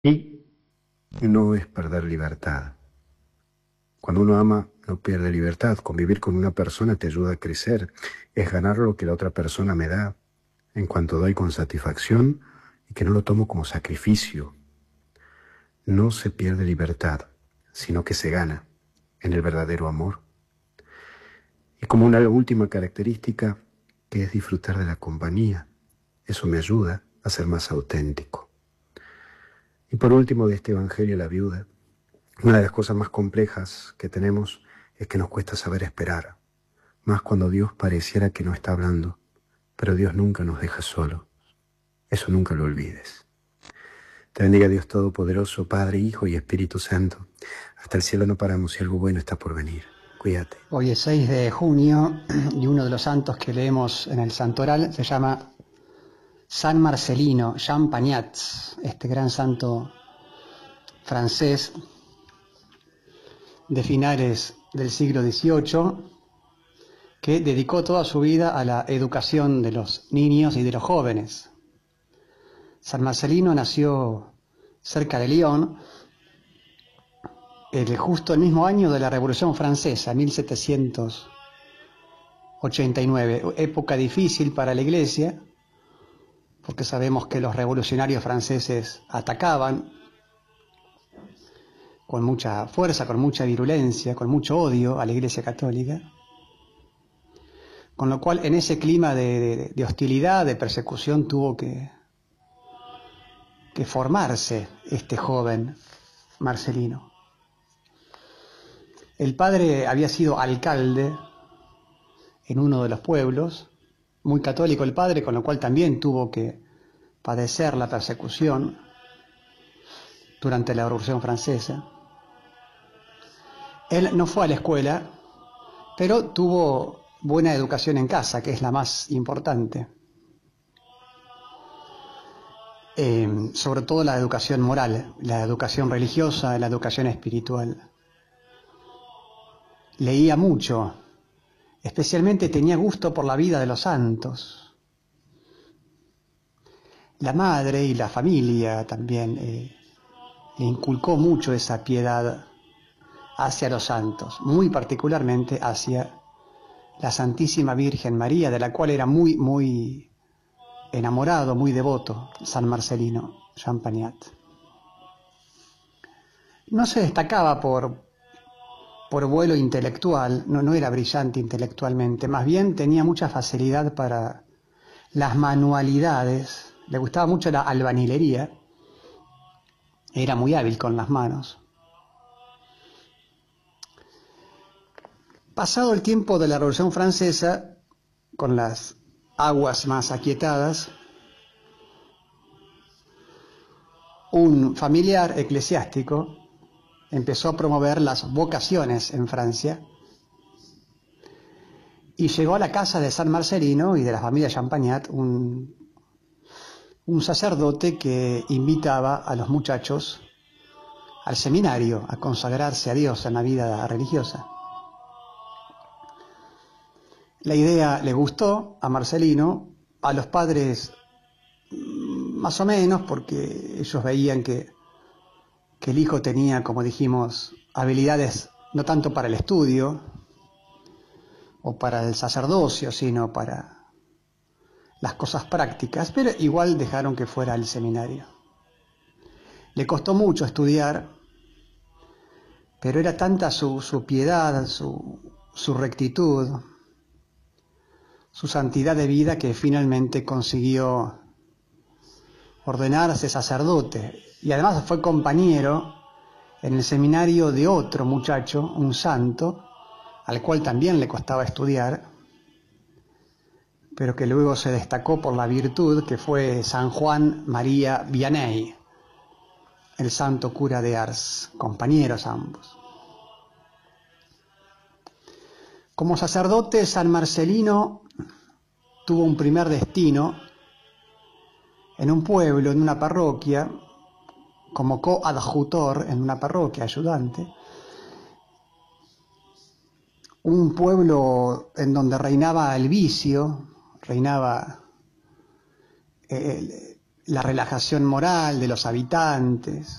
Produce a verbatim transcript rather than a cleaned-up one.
Y no es perder libertad. Cuando uno ama, no pierde libertad. Convivir con una persona te ayuda a crecer. Es ganar lo que la otra persona me da, en cuanto doy con satisfacción y que no lo tomo como sacrificio. No se pierde libertad, sino que se gana en el verdadero amor. Y como una última característica, que es disfrutar de la compañía. Eso me ayuda a ser más auténtico. Y por último, de este Evangelio de la viuda, una de las cosas más complejas que tenemos es que nos cuesta saber esperar, más cuando Dios pareciera que no está hablando, pero Dios nunca nos deja solos. Eso nunca lo olvides. Te bendiga Dios Todopoderoso, Padre, Hijo y Espíritu Santo. Hasta el cielo no paramos y algo bueno está por venir. Cuídate. Hoy es seis de junio y uno de los santos que leemos en el Santoral se llama San Marcelino, Jean Pagnat, este gran santo francés de finales del siglo dieciocho, que dedicó toda su vida a la educación de los niños y de los jóvenes. San Marcelino nació cerca de Lyon, el, justo el mismo año de la Revolución Francesa, mil setecientos ochenta y nueve, época difícil para la Iglesia, porque sabemos que los revolucionarios franceses atacaban con mucha fuerza, con mucha virulencia, con mucho odio a la Iglesia Católica, con lo cual en ese clima de, de, de hostilidad, de persecución, tuvo que, que formarse este joven Marcelino. El padre había sido alcalde en uno de los pueblos, muy católico el padre, con lo cual también tuvo que padecer la persecución durante la Revolución Francesa. Él no fue a la escuela, pero tuvo buena educación en casa, que es la más importante. Eh, sobre todo la educación moral, la educación religiosa, la educación espiritual. Leía mucho, especialmente tenía gusto por la vida de los santos. La madre y la familia también eh, le inculcó mucho esa piedad hacia los santos, muy particularmente hacia la Santísima Virgen María, de la cual era muy, muy enamorado, muy devoto, San Marcelino, Jean Pagnat. No se destacaba por, por vuelo intelectual, no, no era brillante intelectualmente, más bien tenía mucha facilidad para las manualidades, le gustaba mucho la albañilería, era muy hábil con las manos. Pasado el tiempo de la Revolución Francesa, con las aguas más aquietadas, un familiar eclesiástico empezó a promover las vocaciones en Francia y llegó a la casa de San Marcelino y de la familia Jean Pagnat un, un sacerdote que invitaba a los muchachos al seminario a consagrarse a Dios en la vida religiosa. La idea le gustó a Marcelino, a los padres más o menos, porque ellos veían que, que el hijo tenía, como dijimos, habilidades no tanto para el estudio o para el sacerdocio, sino para las cosas prácticas, pero igual dejaron que fuera al seminario. Le costó mucho estudiar, pero era tanta su, su piedad, su, su rectitud, su santidad de vida, que finalmente consiguió ordenarse sacerdote, y además fue compañero en el seminario de otro muchacho, un santo, al cual también le costaba estudiar, pero que luego se destacó por la virtud, que fue San Juan María Vianney, el santo cura de Ars, compañeros ambos. Como sacerdote, San Marcelino tuvo un primer destino en un pueblo, en una parroquia, como coadjutor en una parroquia, ayudante. Un pueblo en donde reinaba el vicio, reinaba el, la relajación moral de los habitantes,